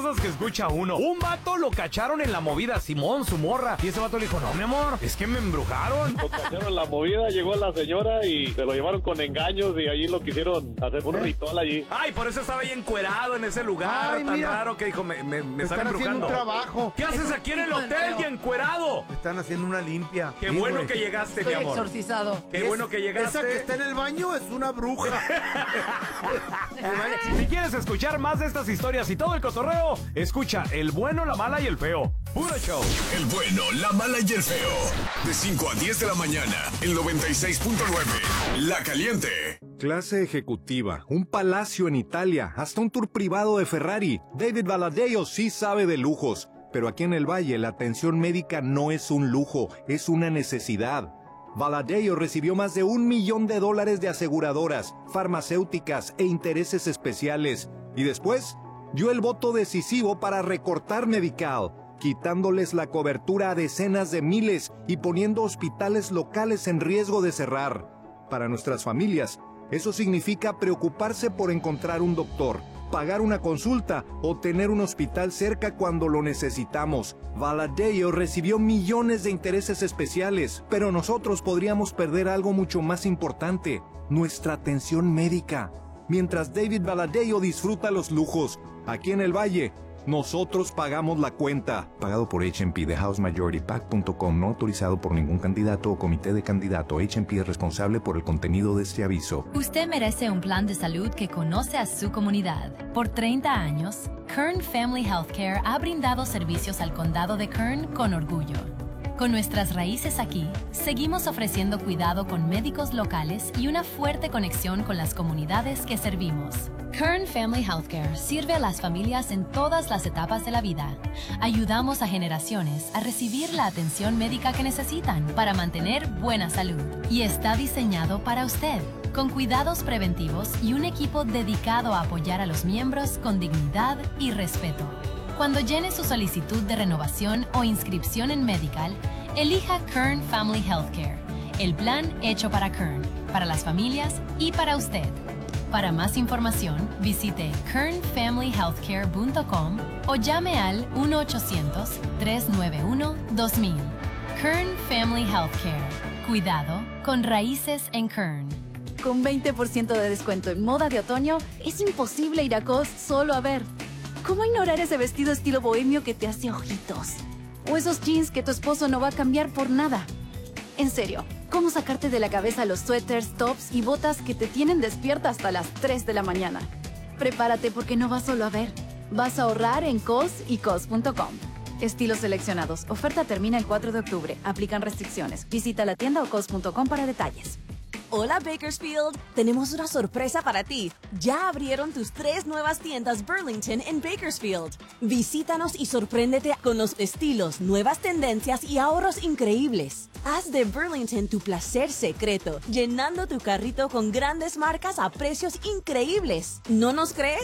cosas que escucha uno. Un vato lo cacharon en la movida, Simón, su morra. Y ese vato le dijo, no, mi amor, es que me embrujaron. Lo cacharon en la movida, llegó la señora y se lo llevaron con engaños y allí lo quisieron hacer un ritual allí. Ay, por eso estaba ahí encuerado en ese lugar tan raro que dijo, me están embrujando. Un trabajo. ¿Qué haces aquí en el hotel y encuerado? Están haciendo una limpia. Qué bueno que llegaste, mi amor. Exorcizado. Qué bueno que llegaste. Esa que está en el baño es una bruja. Si quieres escuchar más de estas historias y todo el cotorreo, escucha El Bueno, la Mala y el Feo. Puro show. El Bueno, la Mala y el Feo. De 5 a 10 de la mañana, el 96.9. La Caliente. Clase ejecutiva, un palacio en Italia, hasta un tour privado de Ferrari. David Valadeo sí sabe de lujos, pero aquí en el Valle la atención médica no es un lujo, es una necesidad. Valadeo recibió más de $1 millón de aseguradoras, farmacéuticas e intereses especiales. Y después, dio el voto decisivo para recortar Medical, quitándoles la cobertura a decenas de miles y poniendo hospitales locales en riesgo de cerrar. Para nuestras familias, eso significa preocuparse por encontrar un doctor, pagar una consulta o tener un hospital cerca cuando lo necesitamos. Valadeo recibió millones de intereses especiales, pero nosotros podríamos perder algo mucho más importante, nuestra atención médica. Mientras David Valadeo disfruta los lujos, aquí en el Valle, nosotros pagamos la cuenta. Pagado por H&P de HouseMajorityPac.com, no autorizado por ningún candidato o comité de candidato. H&P es responsable por el contenido de este aviso. Usted merece un plan de salud que conoce a su comunidad. Por 30 años, Kern Family Healthcare ha brindado servicios al condado de Kern con orgullo. Con nuestras raíces aquí, seguimos ofreciendo cuidado con médicos locales y una fuerte conexión con las comunidades que servimos. Kern Family Healthcare sirve a las familias en todas las etapas de la vida. Ayudamos a generaciones a recibir la atención médica que necesitan para mantener buena salud. Y está diseñado para usted, con cuidados preventivos y un equipo dedicado a apoyar a los miembros con dignidad y respeto. Cuando llene su solicitud de renovación o inscripción en Medical, elija Kern Family Healthcare, el plan hecho para Kern, para las familias y para usted. Para más información, visite kernfamilyhealthcare.com o llame al 1-800-391-2000. Kern Family Healthcare. Cuidado con raíces en Kern. Con 20% de descuento en moda de otoño, es imposible ir a COS solo a ver. ¿Cómo ignorar ese vestido estilo bohemio que te hace ojitos? O esos jeans que tu esposo no va a cambiar por nada. En serio, ¿cómo sacarte de la cabeza los suéteres, tops y botas que te tienen despierta hasta las 3 de la mañana? Prepárate porque no vas solo a ver. Vas a ahorrar en COS y COS.com. Estilos seleccionados. Oferta termina el 4 de octubre. Aplican restricciones. Visita la tienda o COS.com para detalles. Hola Bakersfield, tenemos una sorpresa para ti. Ya abrieron tus 3 nuevas tiendas Burlington en Bakersfield. Visítanos y sorpréndete con los estilos, nuevas tendencias y ahorros increíbles. Haz de Burlington tu placer secreto, llenando tu carrito con grandes marcas a precios increíbles. ¿No nos crees?